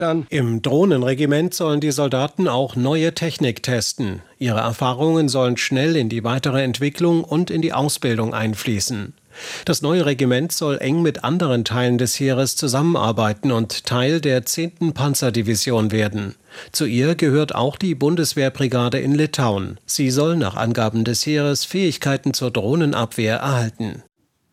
Im Drohnenregiment sollen die Soldaten auch neue Technik testen. Ihre Erfahrungen sollen schnell in die weitere Entwicklung und in die Ausbildung einfließen. Das neue Regiment soll eng mit anderen Teilen des Heeres zusammenarbeiten und Teil der 10. Panzerdivision werden. Zu ihr gehört auch die Bundeswehrbrigade in Litauen. Sie soll nach Angaben des Heeres Fähigkeiten zur Drohnenabwehr erhalten.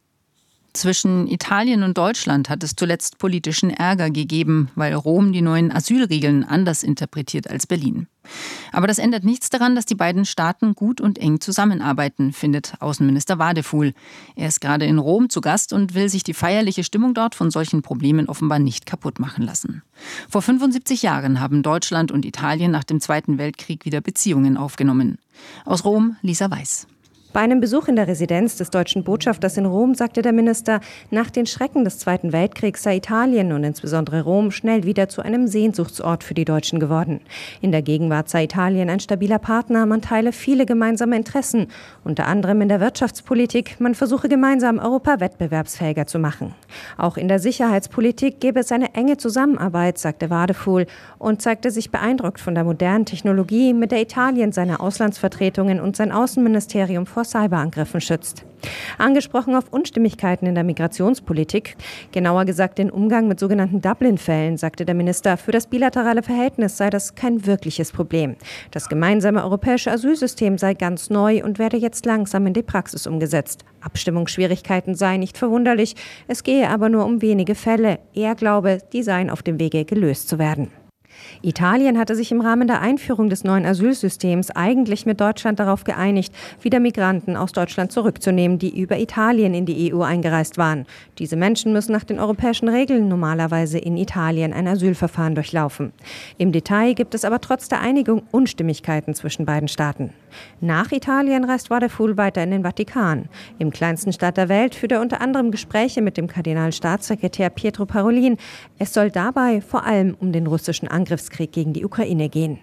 Zwischen Italien und Deutschland hat es zuletzt politischen Ärger gegeben, weil Rom die neuen Asylregeln anders interpretiert als Berlin. Aber das ändert nichts daran, dass die beiden Staaten gut und eng zusammenarbeiten, findet Außenminister Wadefuhl. Er ist gerade in Rom zu Gast und will sich die feierliche Stimmung dort von solchen Problemen offenbar nicht kaputt machen lassen. Vor 75 Jahren haben Deutschland und Italien nach dem Zweiten Weltkrieg wieder Beziehungen aufgenommen. Aus Rom, Lisa Weiß. Bei einem Besuch in der Residenz des deutschen Botschafters in Rom sagte der Minister, nach den Schrecken des Zweiten Weltkriegs sei Italien und insbesondere Rom schnell wieder zu einem Sehnsuchtsort für die Deutschen geworden. In der Gegenwart sei Italien ein stabiler Partner, man teile viele gemeinsame Interessen, unter anderem in der Wirtschaftspolitik, man versuche gemeinsam Europa wettbewerbsfähiger zu machen. Auch in der Sicherheitspolitik gäbe es eine enge Zusammenarbeit, sagte Wadefuhl und zeigte sich beeindruckt von der modernen Technologie, mit der Italien seine Auslandsvertretungen und sein Außenministerium vor Cyberangriffen schützt. Angesprochen auf Unstimmigkeiten in der Migrationspolitik, genauer gesagt den Umgang mit sogenannten Dublin-Fällen, sagte der Minister, für das bilaterale Verhältnis sei das kein wirkliches Problem. Das gemeinsame europäische Asylsystem sei ganz neu und werde jetzt langsam in die Praxis umgesetzt. Abstimmungsschwierigkeiten seien nicht verwunderlich, es gehe aber nur um wenige Fälle. Er glaube, die seien auf dem Wege gelöst zu werden. Italien hatte sich im Rahmen der Einführung des neuen Asylsystems eigentlich mit Deutschland darauf geeinigt, wieder Migranten aus Deutschland zurückzunehmen, die über Italien in die EU eingereist waren. Diese Menschen müssen nach den europäischen Regeln normalerweise in Italien ein Asylverfahren durchlaufen. Im Detail gibt es aber trotz der Einigung Unstimmigkeiten zwischen beiden Staaten. Nach Italien reist Wadefuhl weiter in den Vatikan. Im kleinsten Staat der Welt führt er unter anderem Gespräche mit dem Kardinalstaatssekretär Pietro Parolin. Es soll dabei vor allem um den russischen Angriffskrieg gegen die Ukraine gehen.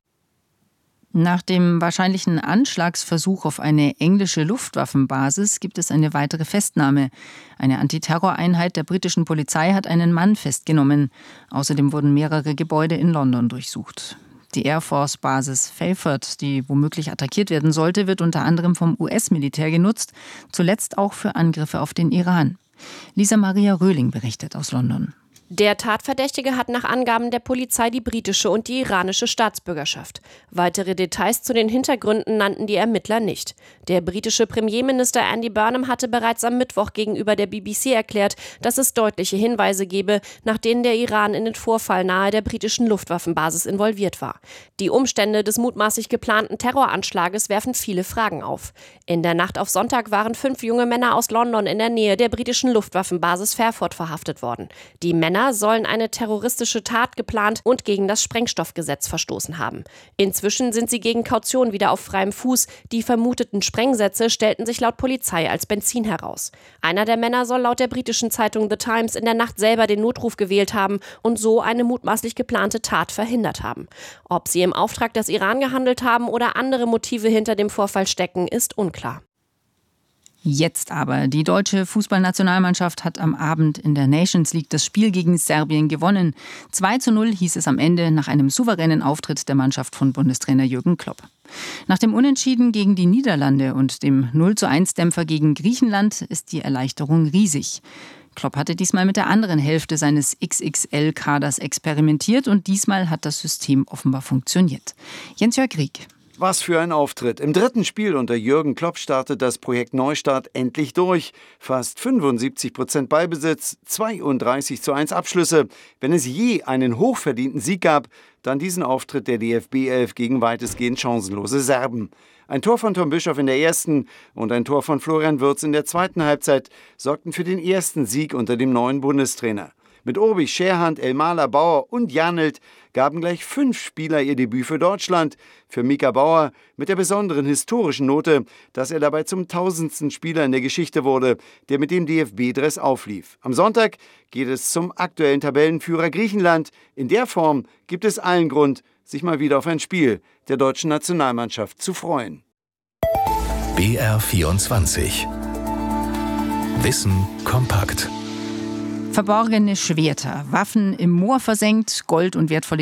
Nach dem wahrscheinlichen Anschlagsversuch auf eine englische Luftwaffenbasis gibt es eine weitere Festnahme. Eine Antiterroreinheit der britischen Polizei hat einen Mann festgenommen. Außerdem wurden mehrere Gebäude in London durchsucht. Die Air Force-Basis Falford, die womöglich attackiert werden sollte, wird unter anderem vom US-Militär genutzt, zuletzt auch für Angriffe auf den Iran. Lisa Maria Röhling berichtet aus London. Der Tatverdächtige hat nach Angaben der Polizei die britische und die iranische Staatsbürgerschaft. Weitere Details zu den Hintergründen nannten die Ermittler nicht. Der britische Premierminister Andy Burnham hatte bereits am Mittwoch gegenüber der BBC erklärt, dass es deutliche Hinweise gebe, nach denen der Iran in den Vorfall nahe der britischen Luftwaffenbasis involviert war. Die Umstände des mutmaßlich geplanten Terroranschlages werfen viele Fragen auf. In der Nacht auf Sonntag waren 5 junge Männer aus London in der Nähe der britischen Luftwaffenbasis Fairford verhaftet worden. Die Männer sollen eine terroristische Tat geplant und gegen das Sprengstoffgesetz verstoßen haben. Inzwischen sind sie gegen Kaution wieder auf freiem Fuß. Die vermuteten Sprengsätze stellten sich laut Polizei als Benzin heraus. Einer der Männer soll laut der britischen Zeitung The Times in der Nacht selber den Notruf gewählt haben und so eine mutmaßlich geplante Tat verhindert haben. Ob sie im Auftrag des Iran gehandelt haben oder andere Motive hinter dem Vorfall stecken, ist unklar. Jetzt aber. Die deutsche Fußballnationalmannschaft hat am Abend in der Nations League das Spiel gegen Serbien gewonnen. 2:0 hieß es am Ende nach einem souveränen Auftritt der Mannschaft von Bundestrainer Jürgen Klopp. Nach dem Unentschieden gegen die Niederlande und dem 0:1-Dämpfer gegen Griechenland ist die Erleichterung riesig. Klopp hatte diesmal mit der anderen Hälfte seines XXL-Kaders experimentiert und diesmal hat das System offenbar funktioniert. Jens-Jörg Rieck. Was für ein Auftritt. Im 3. Spiel unter Jürgen Klopp startet das Projekt Neustart endlich durch. Fast 75% Ballbesitz, 32:1 Abschlüsse. Wenn es je einen hochverdienten Sieg gab, dann diesen Auftritt der DFB-11 gegen weitestgehend chancenlose Serben. Ein Tor von Tom Bischoff in der ersten und ein Tor von Florian Wirtz in der zweiten Halbzeit sorgten für den ersten Sieg unter dem neuen Bundestrainer. Mit Obi, Scherhand, Elmaler, Bauer und Janelt gaben gleich 5 Spieler ihr Debüt für Deutschland. Für Mika Bauer mit der besonderen historischen Note, dass er dabei zum 1000. Spieler in der Geschichte wurde, der mit dem DFB-Dress auflief. Am Sonntag geht es zum aktuellen Tabellenführer Griechenland. In der Form gibt es allen Grund, sich mal wieder auf ein Spiel der deutschen Nationalmannschaft zu freuen. BR24 Wissen kompakt. Verborgene Schwerter, Waffen im Moor versenkt, Gold und wertvolle